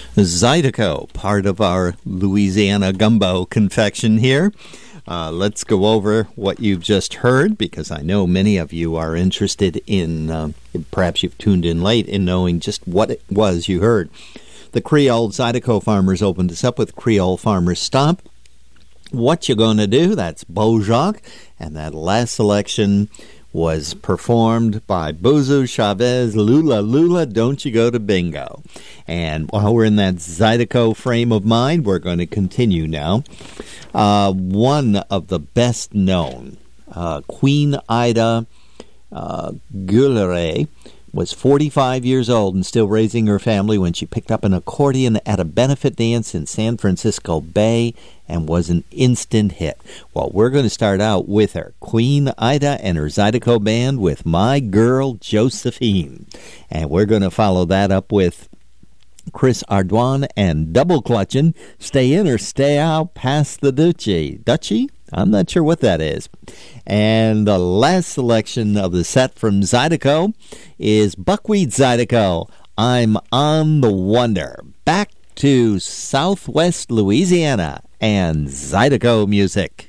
Zydeco, part of our Louisiana gumbo confection here. Let's go over what you've just heard, because I know many of you are interested in, perhaps you've tuned in late, in knowing just what it was you heard. The Creole Zydeco Farmers opened us up with Creole Farmers Stomp. What You Gonna Do? That's Bojack. And that last selection was performed by Bozo Chavez, Lula Lula, Don't You Go to Bingo. And while we're in that Zydeco frame of mind, we're going to continue now. One of the best known, Queen Ida Guilleret, was 45 years old and still raising her family when she picked up an accordion at a benefit dance in San Francisco Bay and was an instant hit. Well, we're going to start out with her, Queen Ida and her Zydeco band, with My Girl Josephine. And we're going to follow that up with Chris Ardwan and Double Clutchin', Stay In or Stay Out, Pass the Dutchie. Dutchie? I'm not sure what that is. And the last selection of the set from Zydeco is Buckwheat Zydeco, I'm on the Wonder. Back to Southwest Louisiana and Zydeco music.